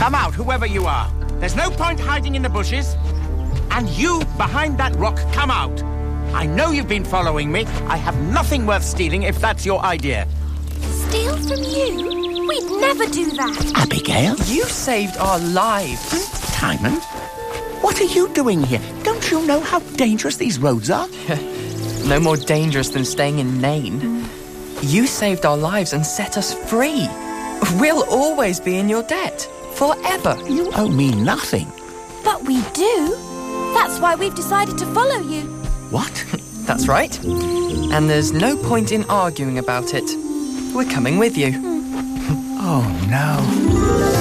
Come out, whoever you are. There's no point hiding in the bushes. And you, behind that rock, come out. I know you've been following me. I have nothing worth stealing if that's your idea. Steal from you? We'd never do that. Abigail? You saved our lives. Timon? What are you doing here? Don't you know how dangerous these roads are? No more dangerous than staying in Nain. You saved our lives and set us free. We'll always be in your debt. Forever. You owe me nothing. But we do. That's why we've decided to follow you. What? That's right. And there's no point in arguing about it. We're coming with you. Oh, no.